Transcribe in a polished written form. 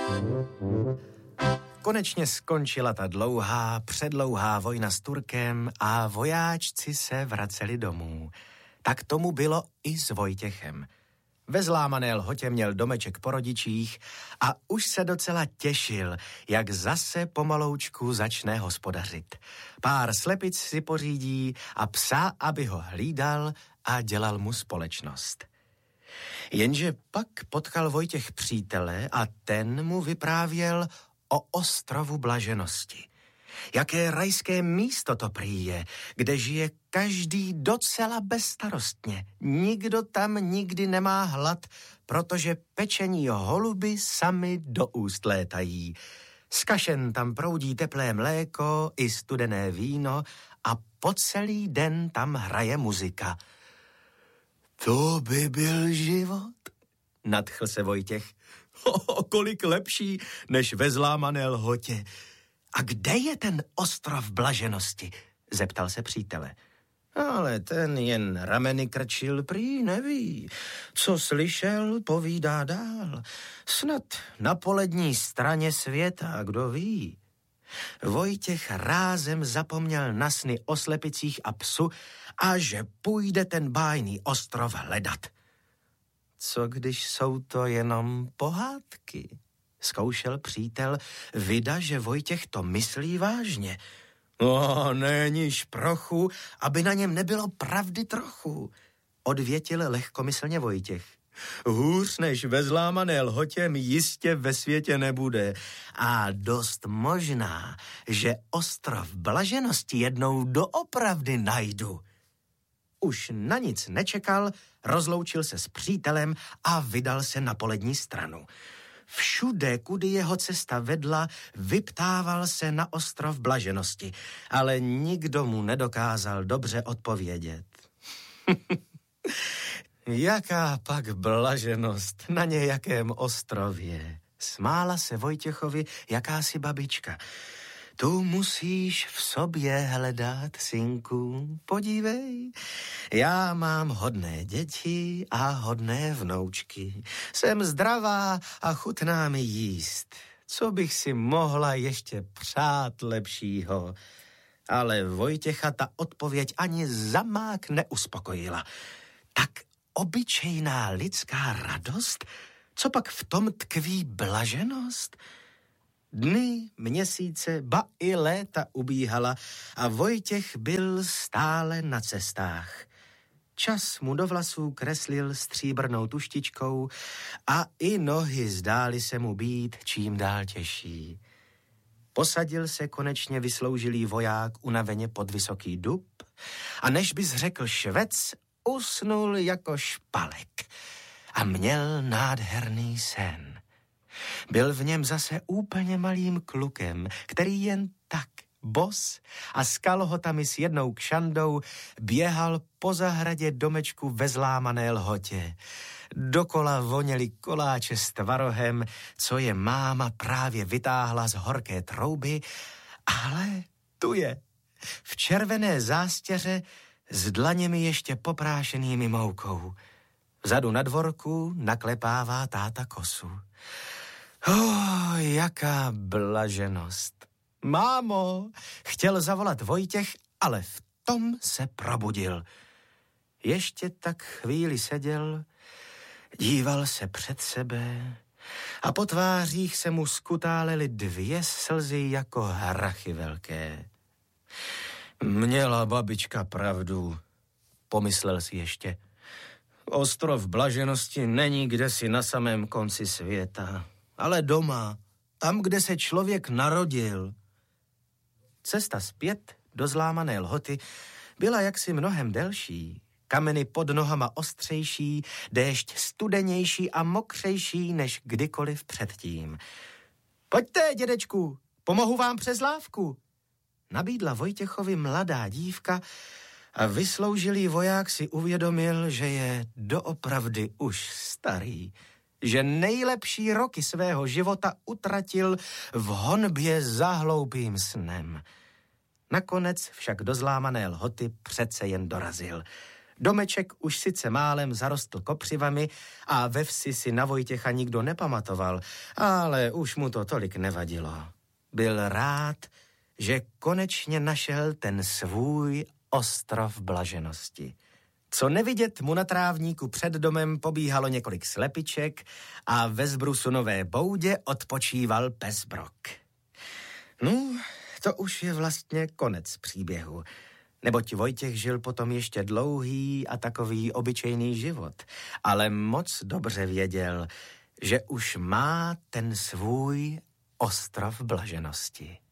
Konečně skončila ta dlouhá, předlouhá vojna s Turkem a vojáčci se vraceli domů. Tak tomu bylo i s Vojtěchem. Ve Zlámané Lhotě měl domeček po rodičích a už se docela těšil, jak zase pomaloučku začne hospodařit. Pár slepic si pořídí a psa, aby ho hlídal a dělal mu společnost. Jenže pak potkal Vojtěch přítele a ten mu vyprávěl o ostrovu Blaženosti. Jaké rajské místo to prý je, kde žije každý docela bezstarostně. Nikdo tam nikdy nemá hlad, protože pečení holuby sami do úst létají. Z kašen tam proudí teplé mléko i studené víno a po celý den tam hraje muzika. To by byl život, nadchl se Vojtěch. Kolik lepší, než ve Zlámané Lhotě. A kde je ten ostrov Blaženosti? Zeptal se přítele. Ale ten jen rameny krčil, prý neví. Co slyšel, povídá dál. Snad na polední straně světa, kdo ví. Vojtěch rázem zapomněl na sny o slepicích a psu a že půjde ten bájný ostrov hledat. Co když jsou to jenom pohádky? Zkoušel přítel, vida, že Vojtěch to myslí vážně. Není šprochu, aby na něm nebylo pravdy trochu, odvětil lehkomyslně Vojtěch. Hůř než ve Zlámané Lhotě mi jistě ve světě nebude. A dost možná, že ostrov Blaženosti jednou doopravdy najdu. Už na nic nečekal, rozloučil se s přítelem a vydal se na polední stranu. Všude, kudy jeho cesta vedla, vyptával se na ostrov Blaženosti, ale nikdo mu nedokázal dobře odpovědět. Jaká pak blaženost na nějakém ostrově? Smála se Vojtěchovi jakási babička. Tu musíš v sobě hledat, synku, podívej. Já mám hodné děti a hodné vnoučky. Jsem zdravá a chutná mi jíst. Co bych si mohla ještě přát lepšího? Ale Vojtěcha ta odpověď ani zamák neuspokojila. Tak obyčejná lidská radost? Co pak v tom tkví blaženost? Dny, měsíce, ba i léta ubíhala a Vojtěch byl stále na cestách. Čas mu do vlasů kreslil stříbrnou tuštičkou a i nohy zdály se mu být čím dál těžší. Posadil se konečně vysloužilý voják unaveně pod vysoký dub a než bys řekl švec, usnul jako špalek a měl nádherný sen. Byl v něm zase úplně malým klukem, který jen tak, bos a s kalhotami s jednou kšandou běhal po zahradě domečku ve Zlámané Lhotě. Dokola voněly koláče s tvarohem, co je máma právě vytáhla z horké trouby, ale tu je, v červené zástěře s dlaněmi ještě poprášenými moukou. Vzadu na dvorku naklepává táta kosu. Jaká blaženost. Mámo, chtěl zavolat Vojtěch, ale v tom se probudil. Ještě tak chvíli seděl, díval se před sebe a po tvářích se mu skutálely 2 slzy jako hrachy velké. Měla babička pravdu, pomyslel si ještě. Ostrov Blaženosti není kdesi na samém konci světa, ale doma, tam, kde se člověk narodil. Cesta zpět do Zlámané Lhoty byla jaksi mnohem delší, kameny pod nohama ostřejší, déšť studenější a mokřejší než kdykoliv předtím. Pojďte, dědečku, pomohu vám přes lávku, nabídla Vojtěchovi mladá dívka a vysloužilý voják si uvědomil, že je doopravdy už starý, že nejlepší roky svého života utratil v honbě za hloupým snem. Nakonec však do Zlámané Lhoty přece jen dorazil. Domeček už sice málem zarostl kopřivami a ve vsi si na Vojtěcha nikdo nepamatoval, ale už mu to tolik nevadilo. Byl rád, že konečně našel ten svůj ostrov blaženosti. Co nevidět, mu na trávníku před domem pobíhalo několik slepiček a ve zbrusunové boudě odpočíval pes Brok. No, to už je vlastně konec příběhu, neboť Vojtěch žil potom ještě dlouhý a takový obyčejný život, ale moc dobře věděl, že už má ten svůj ostrov blaženosti.